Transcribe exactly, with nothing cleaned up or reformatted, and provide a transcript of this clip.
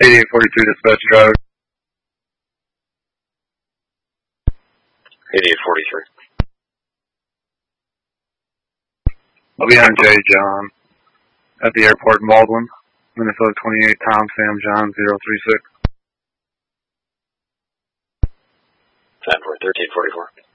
eighty-eight forty-three dispatch driver. eighty-eight forty-three. I'll be on J. John at the airport in Baldwin, Minnesota twenty-eight, Tom Sam John zero three six. Time for thirteen forty-four.